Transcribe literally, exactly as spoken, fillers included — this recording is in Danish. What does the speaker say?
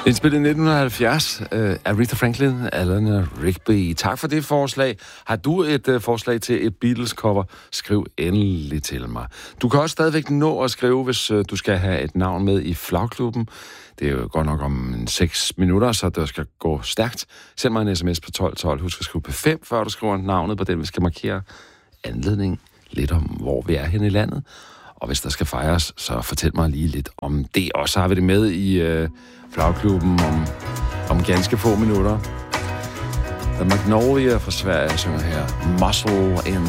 Indspillet i nitten halvfjerds af Aretha Franklin, Eleanor Rigby. Tak for det forslag. Har du et uh, forslag til et Beatles-cover, skriv endelig til mig. Du kan også stadigvæk nå at skrive, hvis uh, du skal have et navn med i Flagklubben. Det er jo godt nok om seks minutter, så det skal gå stærkt. Send mig en sms på tolv tolv. Husk at skrive P fem, før du skriver navnet på den. Vi skal markere anledning lidt om, hvor vi er henne i landet. Og hvis der skal fejres, så fortæl mig lige lidt om det. Og så har vi det med i uh, Flagklubben om, om ganske få minutter. The Magnolia fra Sverige synger her Muscle in